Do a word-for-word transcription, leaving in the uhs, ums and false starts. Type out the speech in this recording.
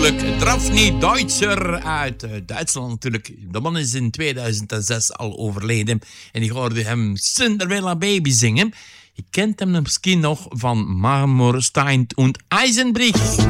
Daphne Deutscher uit uh, Duitsland natuurlijk. De man is in tweeduizend zes al overleden. En ik hoorde hem Cinderella Baby zingen. Je kent hem misschien nog van Marmorstein und Eisenbrich.